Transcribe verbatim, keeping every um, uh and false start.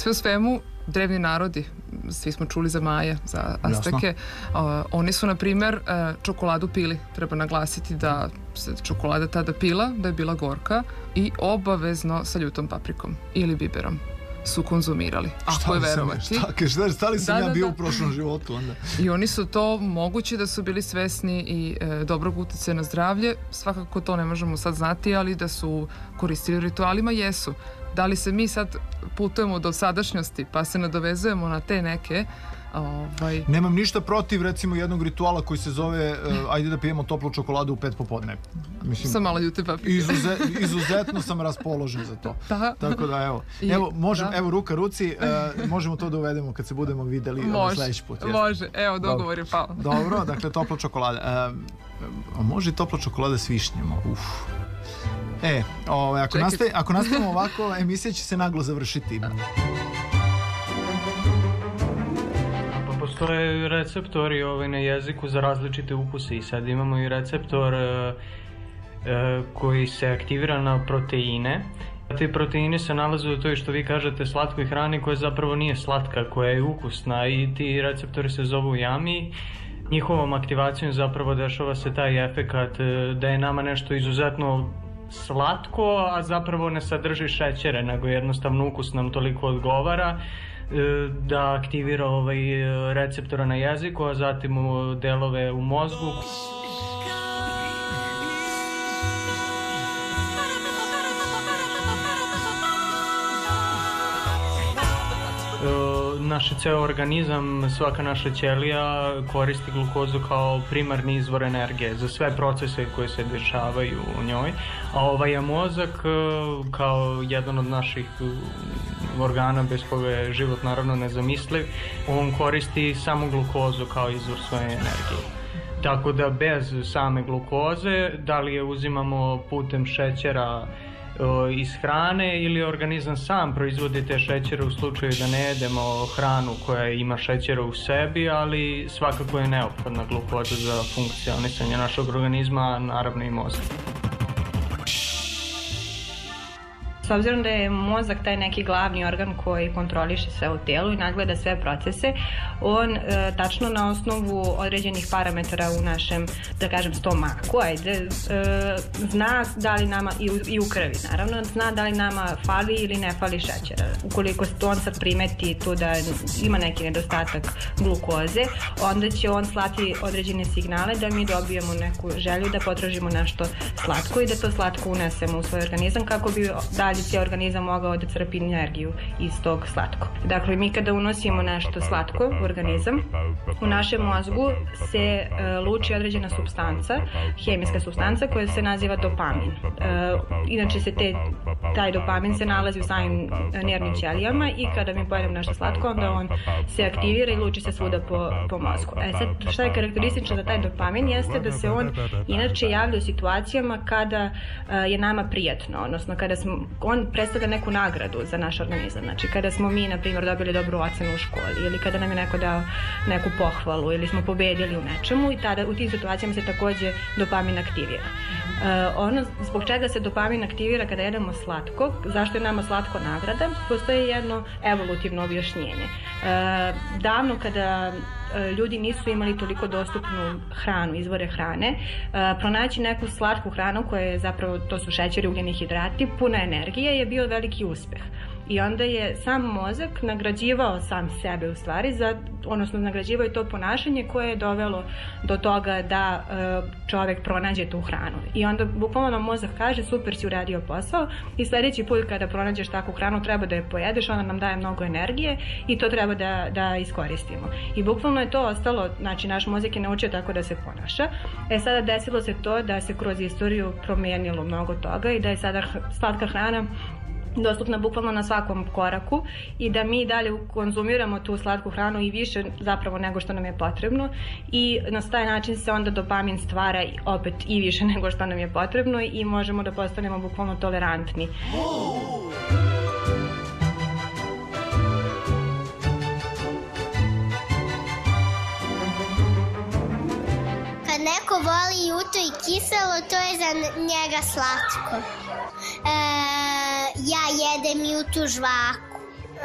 Sve u svemu, drevni narodi, svi smo čuli za Maje, za Azteke, uh, oni su, na primjer, uh, čokoladu pili. Treba naglasiti da se čokolada tada pila, da je bila gorka i obavezno sa ljutom paprikom ili biberom su konzumirali, ako je verovati. Šta, šta, šta li sam da, ja da, bio da. u prošlom životu onda? I oni su to, mogući da su bili svesni i e, dobrog uticaja na zdravlje, svakako to ne možemo sad znati, ali da su koristili u ritualima, jesu. Da li se mi sad putujemo do sadašnjosti pa se nadovezujemo na te neke ovaj... Nemam ništa protiv recimo jednog rituala koji se zove uh, ajde da pijemo toplu čokoladu u pet popodne. Mislim, sa malo ljute paprike. Izuze, izuzetno sam raspoložen za to. Da. Tako da evo, I, evo, možem, da. evo ruka ruci, uh, možemo to da uvedemo kad se budemo videli sljedeći put. Jeste? Može, evo dogovor je pao. Dobro, dakle topla čokolada. Uh, može topla čokolada s višnjama, uf. E, ovaj, ako, nastavi, ako nastavimo ovako, emisija će se naglo završiti. Pa postoje receptori ovaj, na jeziku za različite ukuse i sad imamo i receptor e, e, koji se aktivira na proteine. Te proteine se nalaze u toj, što vi kažete, slatkoj hrani koja zapravo nije slatka, koja je ukusna i ti receptori se zovu jami. Njihovom aktivacijom zapravo dešava se taj efekat da je nama nešto izuzetno slatko, a zapravo ne sadrži šećere, nego jednostavno ukus nam toliko odgovara da aktivira ovaj receptora na jeziku, a zatim u delove u mozgu. Naš ceo organizam, svaka naša ćelija koristi glukozu kao primarni izvor energije za sve procese koje se dešavaju u njoj, a ovaj mozak kao jedan od naših organa bez koga je život naravno nezamisliv, on koristi samo glukozu kao izvor svoje energije. Tako da bez same glukoze, da li je uzimamo putem šećera iz hrane ili organizam sam proizvodi te šećere u slučaju da ne jedemo hranu koja ima šećera u sebi, ali svakako je neophodna glukoza za funkcionisanje našeg organizma, naravno i mozga. S obzirom da je mozak taj neki glavni organ koji kontroliše sve u telu i nadgleda sve procese, on e, tačno na osnovu određenih parametara u našem, da kažem, stomaku, ajde, e, zna da li nama, i u, i u krvi naravno, zna da li nama fali ili ne fali šećera. Ukoliko on sad primeti tu da ima neki nedostatak glukoze, onda će on slati određene signale da mi dobijemo neku želju da potražimo nešto slatko i da to slatko unesemo u svoj organizam kako bi dalje cijel organizam mogao da crpi energiju iz tog slatko. Dakle, mi kada unosimo nešto slatko u organizam, u našem mozgu se e, luči određena supstanca, hemijska supstanca koja se naziva dopamin. E, inače se te, taj dopamin se nalazi u samim nervnim ćelijama i kada mi pojedemo nešto slatko, onda on se aktivira i luči se svuda po, po mozgu. E sad, šta je karakteristično za taj dopamin jeste da se on inače javlja u situacijama kada e, je nama prijatno, odnosno kada smo, on predstavlja neku nagradu za naš organizam. Znači, kada smo mi, na primjer, dobili dobru ocenu u školi ili kada nam je neko dao neku pohvalu ili smo pobedili u nečemu i tada u tim situacijama se takođe dopamin aktivira. Uh, ono zbog čega se dopamin aktivira kada jedemo slatko, zašto je nama slatko nagrada, postoji jedno evolutivno objašnjenje. Uh, davno kada ljudi nisu imali toliko dostupnu hranu, izvore hrane, uh, pronaći neku slatku hranu koja je zapravo, to su šećeri, ugljeni hidrati, puna energije, je bio veliki uspeh. I onda je sam mozak nagrađivao sam sebe u stvari, za, odnosno nagrađivao je to ponašanje koje je dovelo do toga da e, čovek pronađe tu hranu. I onda bukvalno nam mozak kaže super si uradio posao i sledeći put kada pronađeš takvu hranu treba da je pojedeš, ona nam daje mnogo energije i to treba da, da iskoristimo. I bukvalno je to ostalo, znači naš mozak je naučio tako da se ponaša. E sada desilo se to da se kroz istoriju promijenilo mnogo toga i da je sada slatka hrana dostupna bukvalno na svakom koraku i da mi dalje konzumiramo tu slatku hranu i više zapravo nego što nam je potrebno i na taj način se onda dopamin stvara i opet i više nego što nam je potrebno i možemo da postanemo bukvalno tolerantni. Kad neko voli juto i kiselo, to je za njega slatko. E, ja jedem jutu žvaku.